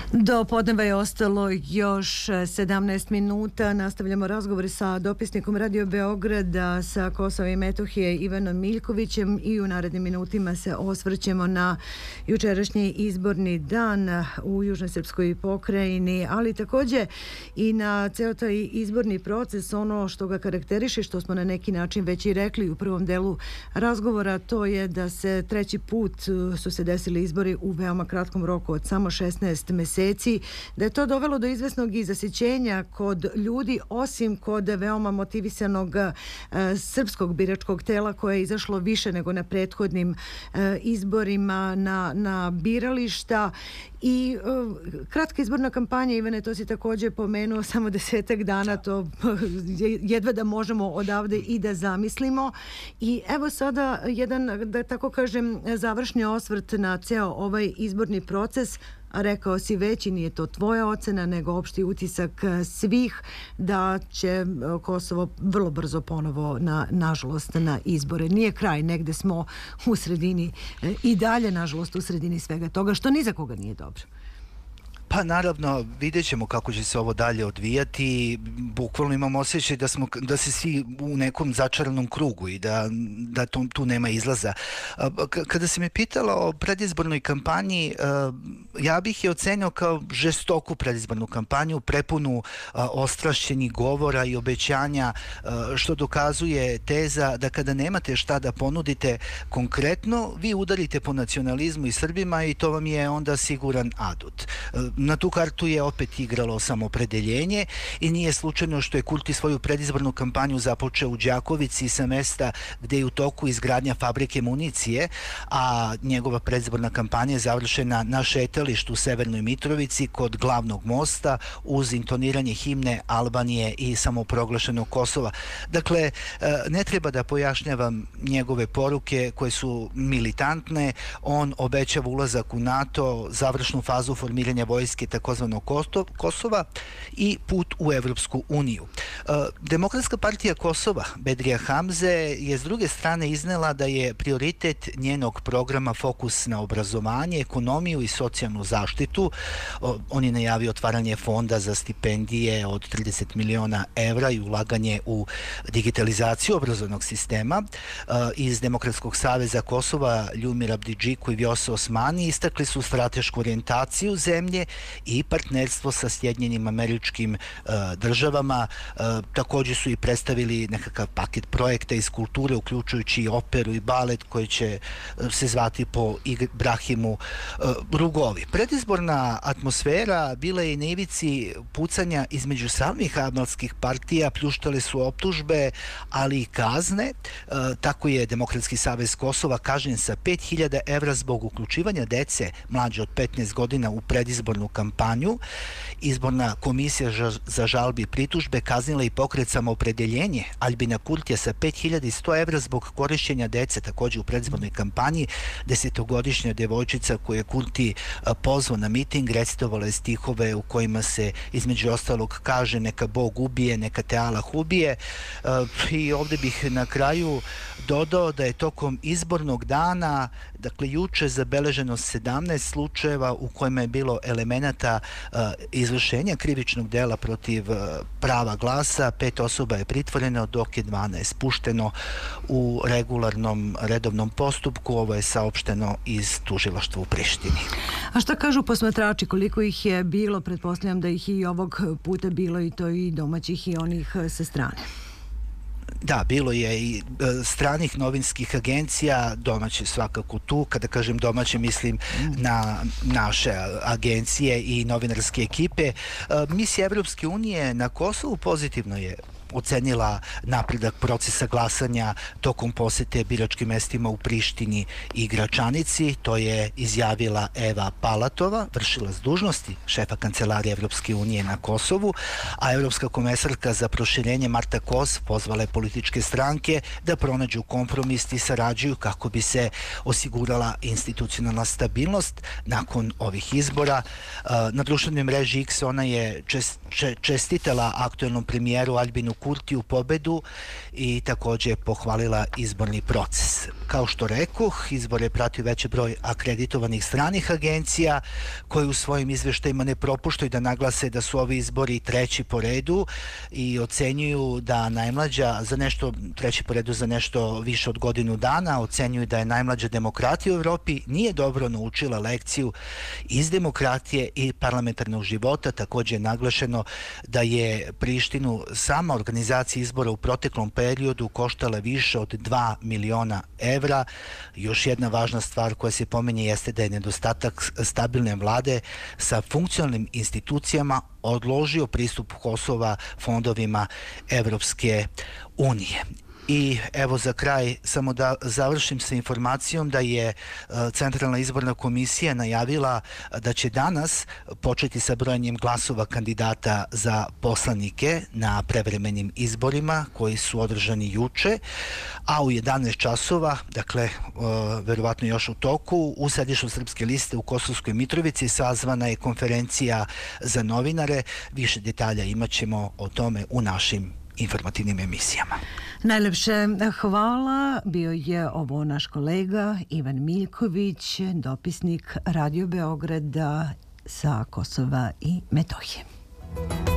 Do podneva je ostalo još 17 minuta. Nastavljamo razgovor sa dopisnikom Radio Beograda sa Kosova i Metohije Ivanom Miljkovićem i u narednim minutima se osvrćemo na jučerašnji izborni dan u Južnoj Srpskoj pokrajini, ali također i na ceo taj izborni proces. Ono što ga karakteriše, što smo na neki način već i rekli u prvom delu razgovora, to je da se treći put su se desili izbori u veoma kratkom roku od samo 16 meseci, da je to dovelo do izvesnog i zasićenja kod ljudi, osim kod veoma motivisanog srpskog biračkog tela koje je izašlo više nego na prethodnim izborima na birališta. I kratka izborna kampanja, Ivane, to si također pomenuo, samo 10 dana, to jedva da možemo odavde i da zamislimo. I evo sada jedan, da tako kažem, završni osvrt na ceo ovaj izborni proces. A rekao si već, i nije to tvoja ocena, nego opšti utisak svih, da će Kosovo vrlo brzo ponovo, nažalost, na izbore. Nije kraj, negde smo u sredini i dalje, nažalost, u sredini svega toga, što ni za koga nije dobro. Pa naravno, vidjet ćemo kako će se ovo dalje odvijati. Bukvalno imam osjećaj da se svi u nekom začaranom krugu i da tu nema izlaza. Kada se me pitala o predizbornoj kampanji, ja bih je ocenio kao žestoku predizbornu kampanju, prepunu ostrašćenih govora i obećanja, što dokazuje teza da kada nemate šta da ponudite konkretno, vi udarite po nacionalizmu i Srbima i to vam je onda siguran adut. Na tu kartu je opet igralo samoopredeljenje i nije slučajno što je Kurti svoju predizbornu kampanju započeo u Đakovici sa mesta gde je u toku izgradnja fabrike municije, a njegova predizborna kampanja je završena na šetalištu u Severnoj Mitrovici kod glavnog mosta uz intoniranje himne Albanije i samoproglašenog Kosova. Dakle, ne treba da pojašnjavam njegove poruke koje su militantne. On obećava ulazak u NATO, završnu fazu formiranja vojske takozvanog Kosova i put u Evropsku uniju. Demokratska partija Kosova, Bedrija Hamze, je s druge strane iznela da je prioritet njenog programa fokus na obrazovanje, ekonomiju i socijalnu zaštitu. On je najavio otvaranje fonda za stipendije od 30 miliona evra i ulaganje u digitalizaciju obrazovnog sistema. Iz Demokratskog saveza Kosova Ljumir Abdidžiku i Vjosa Osmani istakli su stratešku orijentaciju zemlje i partnerstvo sa Sjedinjenim Američkim Državama. Također su i predstavili nekakav paket projekta iz kulture, uključujući i operu i balet koji će se zvati po Ibrahimu Rugovi. Predizborna atmosfera bila je i na ivici pucanja između samih albanskih partija, pljuštale su optužbe, ali i kazne. Tako je Demokratski savez Kosova kažnjen sa 5.000 evra zbog uključivanja dece mlađe od 15 godina u predizbornu kampanju. Izborna komisija za žalbi i pritužbe kaznila i pokret Samoopredeljenje Aljbina Kurtija sa 5.100 evra zbog korišćenja dece također u predizbornoj kampanji. 10-godišnja devojčica koju je Kurti pozvao na miting recitovala je stihove u kojima se između ostalog kaže neka Bog ubije, neka te Allah ubije. I ovdje bih na kraju dodao da je tokom izbornog dana, dakle juče, zabeleženo 17 slučajeva u kojima je bilo elemenata izvršenja krivičnog dela protiv prava glasa. 5 osoba je pritvoreno, dok je 12 pušteno u regularnom redovnom postupku. Ovo je saopšteno iz tužilaštva u Prištini. A šta kažu posmatrači, koliko ih je bilo? Pretpostavljam da ih i ovog puta bilo, i to i domaćih i onih sa strane. Da, bilo je i stranih novinskih agencija, domaće svakako tu. Kada kažem domaće, mislim na naše agencije i novinarske ekipe. Misija Evropske unije na Kosovu pozitivno je ocenila napredak procesa glasanja tokom posete biračkim mestima u Prištini i Gračanici. To je izjavila Eva Palatova, vršilac dužnosti šefa Kancelarije Evropske unije na Kosovu, a Evropska komesarka za proširenje Marta Kos pozvala je političke stranke da pronađu kompromis i sarađuju kako bi se osigurala institucionalna stabilnost nakon ovih izbora. Na društvenoj mreži X ona je čestitala aktuelnom premijeru Aljbinu Kurtiju pobedu i takođe pohvalila izborni proces. Kao što rekoh, izbor je pratio veći broj akreditovanih stranih agencija koji u svojim izveštajima ne propuštaju da naglase da su ovi izbori treći po redu i ocenjuju da najmlađa treći po redu za nešto više od godinu dana, ocenjuju da je najmlađa demokratija u Evropi nije dobro naučila lekciju iz demokratije i parlamentarnog života. Takođe je naglašeno da je Prištinu sama organizacija izbora u proteklom periodu koštala više od 2 miliona evra. Još jedna važna stvar koja se pominje jeste da je nedostatak stabilne vlade sa funkcionalnim institucijama odložio pristup Kosova fondovima Evropske unije. I evo za kraj samo da završim sa informacijom da je Centralna izborna komisija najavila da će danas početi sa brojanjem glasova kandidata za poslanike na prevremenim izborima koji su održani juče, a u 11 časova, dakle verovatno još u toku, u sedištu Srpske liste u Kosovskoj Mitrovici sazvana je konferencija za novinare. Više detalja imat ćemo o tome u našim informativnim emisijama. Najlepše hvala. Bio je ovo naš kolega Ivan Miljković, dopisnik Radio Beograda sa Kosova i Metohije.